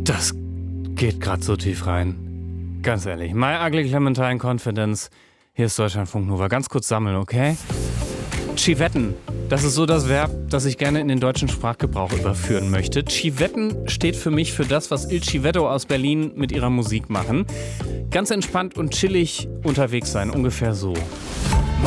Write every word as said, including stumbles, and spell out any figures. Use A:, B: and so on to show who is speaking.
A: Das geht gerade so tief rein. Ganz ehrlich. My Ugly Clementine Confidence. Hier ist Deutschlandfunk Nova. Ganz kurz sammeln, okay? Chivetten. Das ist so das Verb, das ich gerne in den deutschen Sprachgebrauch überführen möchte. Chivetten steht für mich für das, was Il Chivetto aus Berlin mit ihrer Musik machen. Ganz entspannt und chillig unterwegs sein, ungefähr so.